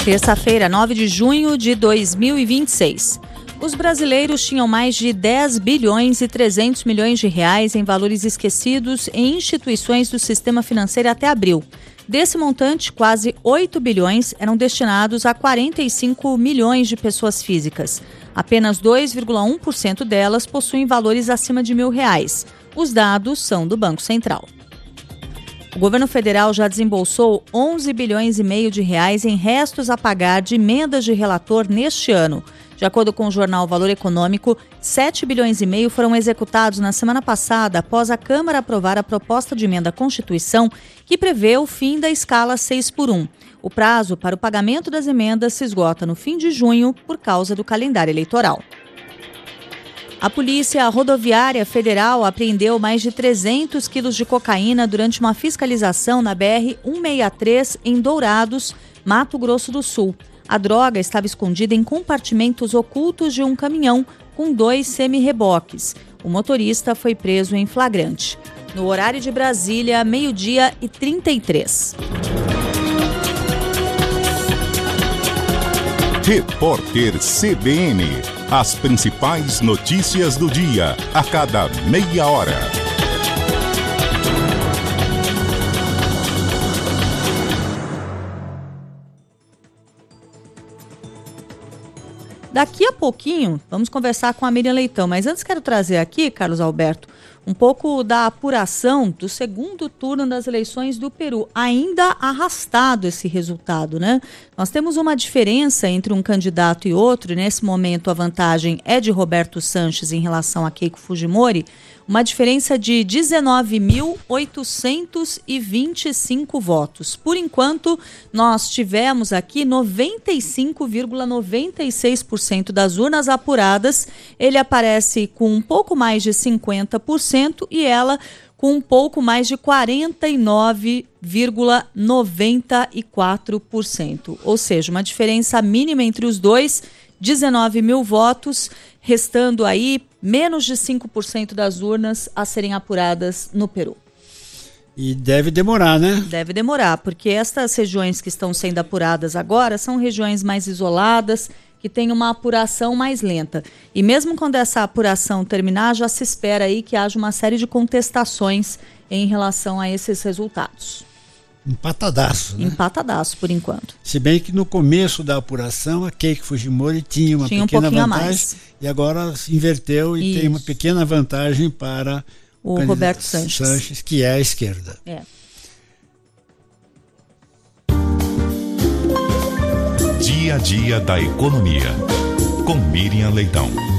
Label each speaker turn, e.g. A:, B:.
A: Terça-feira, 9 de junho de 2026. Os brasileiros tinham mais de 10 bilhões e 300 milhões de reais em valores esquecidos em instituições do sistema financeiro até abril. Desse montante, quase 8 bilhões eram destinados a 45 milhões de pessoas físicas. Apenas 2,1% delas possuem valores acima de R$1.000. Os dados são do Banco Central. O governo federal já desembolsou 11 bilhões e meio de reais em restos a pagar de emendas de relator neste ano. De acordo com o jornal Valor Econômico, 7 bilhões e meio foram executados na semana passada após a Câmara aprovar a proposta de emenda à Constituição que prevê o fim da escala 6x1. O prazo para o pagamento das emendas se esgota no fim de junho por causa do calendário eleitoral. A Polícia Rodoviária Federal apreendeu mais de 300 quilos de cocaína durante uma fiscalização na BR-163 em Dourados, Mato Grosso do Sul. A droga estava escondida em compartimentos ocultos de um caminhão com 2 semi-reboques. O motorista foi preso em flagrante. No horário de Brasília, 12h33.
B: Repórter CBN. As principais notícias do dia, a cada meia hora.
A: Daqui a pouquinho, vamos conversar com a Miriam Leitão, mas antes quero trazer aqui, Carlos Alberto, um pouco da apuração do segundo turno das eleições do Peru. Ainda arrastado esse resultado, né? Nós temos uma diferença entre um candidato e outro, e nesse momento a vantagem é de Roberto Sanches em relação a Keiko Fujimori, uma diferença de 19.825 votos. Por enquanto, nós tivemos aqui 95,96% das urnas apuradas. Ele aparece com um pouco mais de 50% e ela com um pouco mais de 49,94%. Ou seja, uma diferença mínima entre os dois, 19 mil votos, restando aí menos de 5% das urnas a serem apuradas no Peru.
C: E deve demorar, né?
A: Deve demorar, porque estas regiões que estão sendo apuradas agora são regiões mais isoladas, que têm uma apuração mais lenta. E mesmo quando essa apuração terminar, já se espera aí que haja uma série de contestações em relação a esses resultados.
C: Empatadaço, né?
A: Empatadaço, por enquanto.
C: Se bem que no começo da apuração, a Keiko Fujimori tinha uma pequena vantagem e agora se inverteu e tem uma pequena vantagem para
A: o Roberto Sanches,
C: que é a esquerda.
A: É.
B: Dia a dia da economia, com Miriam Leitão.